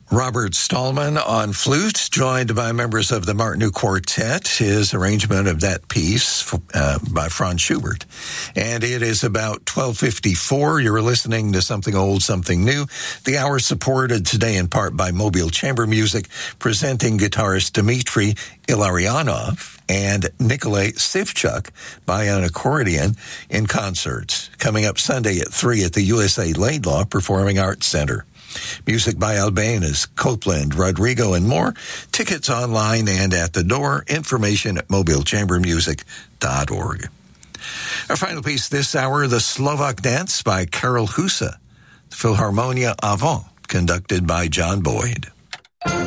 Robert Stallman on flute, joined by members of the Martinu Quartet, his arrangement of that piece by Franz Schubert. And it is about 12:54. You're listening to Something Old, Something New. The hour supported today in part by Mobile Chamber Music, presenting guitarist Dmitry Ilarionov and Nikolai Sivchuk by an accordion in concerts. Coming up Sunday at 3 at the USA Laidlaw Performing Arts Center. Music by Albanus, Copeland, Rodrigo, and more. Tickets online and at the door. Information at mobilechambermusic.org. Our final piece this hour, The Slovak Dance by Karel Husa, Philharmonia Avant, conducted by John Boyd.